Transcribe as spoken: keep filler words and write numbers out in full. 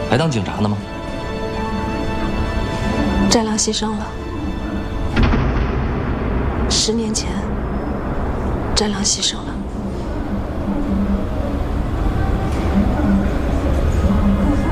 还当警察呢吗？ 战狼牺牲了。十年前，战狼牺牲了。